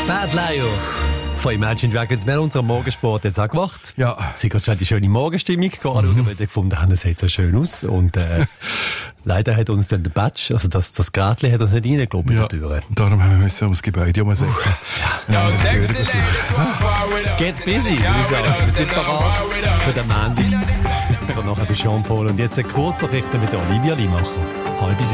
Bad Liar von Imagine Dragons. Wir haben unseren Morgensport jetzt auch gemacht. Ja. Sie haben die schöne Morgenstimmung anschauen, weil wir gefunden haben, es sieht so schön aus. Und leider hat uns dann der Badge, also das Grätchen hat uns nicht reingelassen in der Tür. Darum haben wir ums Gebäude umsehen. Ja, Get busy, würde ich sagen. Wir sind parat für den Montag. Und nachher der Jean-Paul. Und jetzt eine Kurznachrichten mit der Olivia Limacher. 6:30.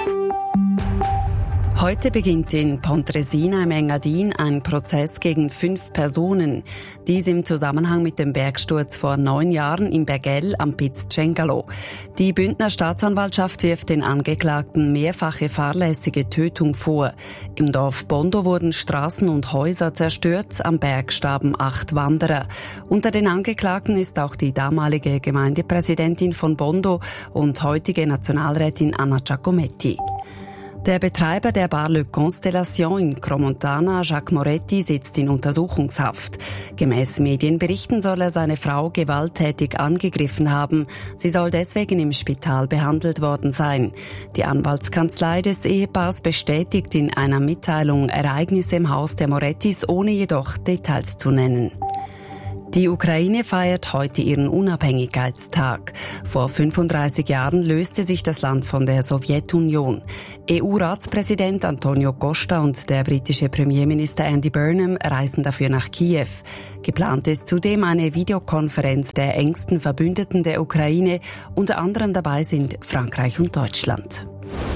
Heute beginnt in Pontresina im Engadin ein Prozess gegen 5 Personen. Dies im Zusammenhang mit dem Bergsturz vor 9 Jahren im Bergell am Piz Cengalo. Die Bündner Staatsanwaltschaft wirft den Angeklagten mehrfache fahrlässige Tötung vor. Im Dorf Bondo wurden Straßen und Häuser zerstört, am Berg starben 8 Wanderer. Unter den Angeklagten ist auch die damalige Gemeindepräsidentin von Bondo und heutige Nationalrätin Anna Giacometti. Der Betreiber der Bar Le Constellation in Cromontana, Jacques Moretti, sitzt in Untersuchungshaft. Gemäß Medienberichten soll er seine Frau gewalttätig angegriffen haben. Sie soll deswegen im Spital behandelt worden sein. Die Anwaltskanzlei des Ehepaars bestätigt in einer Mitteilung Ereignisse im Haus der Morettis, ohne jedoch Details zu nennen. Die Ukraine feiert heute ihren Unabhängigkeitstag. Vor 35 Jahren löste sich das Land von der Sowjetunion. EU-Ratspräsident Antonio Costa und der britische Premierminister Andy Burnham reisen dafür nach Kiew. Geplant ist zudem eine Videokonferenz der engsten Verbündeten der Ukraine. Unter anderem dabei sind Frankreich und Deutschland.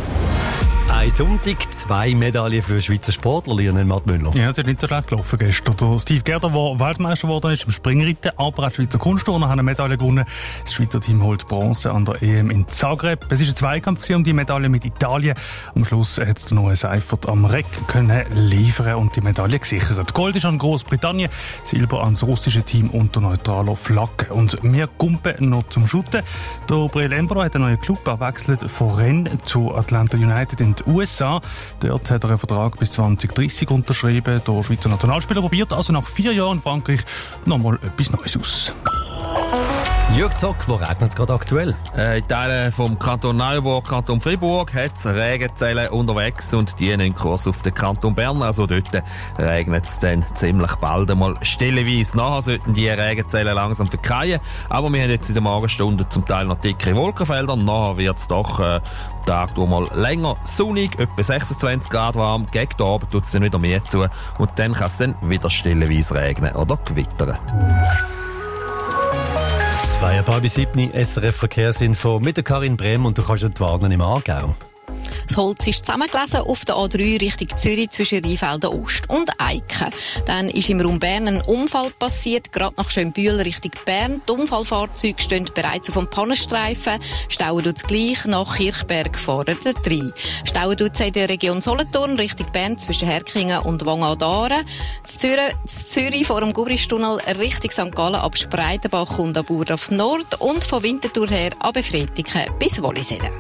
Ein Sonntag, 2 Medaillen für Schweizer Sportler, Lionel Mattmüller. Ja, es ist nicht so schlecht gelaufen gestern. Der Steve Gerder, der Weltmeister geworden ist im Springreiten, aber auch Schweizer Kunstturner haben eine Medaille gewonnen. Das Schweizer Team holt Bronze an der EM in Zagreb. Es war ein Zweikampf um die Medaille mit Italien. Am Schluss hat Noah Seifert am Reck können liefern und die Medaille gesichert. Gold ist an Großbritannien, Silber an das russische Team unter neutraler Flagge. Und wir kumpen noch zum Shooten. Der Breel Embro hat einen neuen Club erwechselt von Rennes zu Atlanta United in die USA. Dort hat er einen Vertrag bis 2030 unterschrieben. Der Schweizer Nationalspieler probiert also nach 4 Jahren in Frankreich nochmal etwas Neues aus. Jürg Zock, wo regnet es gerade aktuell? In Teilen vom Kanton Neuenburg, Kanton Fribourg hat es Regenzellen unterwegs und die nehmen Kurs auf den Kanton Bern. Also dort regnet es dann ziemlich bald einmal stellenweise. Nachher sollten die Regenzellen langsam verkehren. Aber wir haben jetzt in der Morgenstunde zum Teil noch dickere Wolkenfelder. Nachher wird es doch Tag durch mal länger sonnig, etwa 26 Grad warm. Gegen den Abend tut es dann wieder mehr zu und dann kann es dann wieder stellenweise regnen oder gewittern. 6:30, SRF Verkehrsinfo mit der Karin Brehm und du kannst nicht warnen im Aargau. Das Holz ist zusammengelesen auf der A3 Richtung Zürich zwischen Rheinfelden Ost und Eiken. Dann ist im Raum Bern ein Unfall passiert, gerade nach Schönbühl Richtung Bern. Die Unfallfahrzeuge stehen bereits auf dem Pannenstreifen. Stauen tut es gleich nach Kirchberg fahren der 3. Stauen tut es in der Region Solothurn Richtung Bern zwischen Herkingen und Wangadaren. Zürich vor dem Guristunnel Richtung St. Gallen ab Spreitenbach und ab Burdorf Nord und von Winterthur her ab Befretiken bis Wolliseden.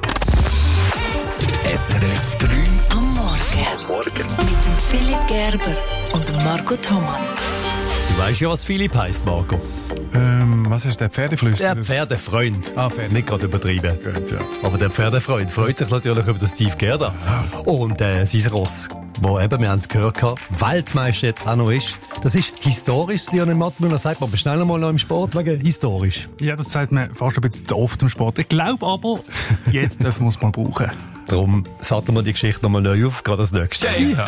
SRF 3 am Morgen. Mit dem Philipp Gerber und dem Marco Thomann. Du weißt ja, was Philipp heisst, Marco. Was ist der Pferdeflüsterer? Der Pferdefreund. Pferde. Nicht gerade übertrieben. Gut, ja. Aber der Pferdefreund freut sich natürlich über den Steve Gerda. Und sein Ross, wo eben, wir haben es gehört, Weltmeister jetzt auch noch ist. Das ist historisch, Lionel Mattmüller sagt man, aber schnell mal noch im Sport wegen historisch. Ja, das sagt man fast ein bisschen zu oft im Sport. Ich glaube aber, jetzt dürfen wir es mal brauchen. Darum satteln wir die Geschichte nochmal neu auf, gerade als nächstes. Ja.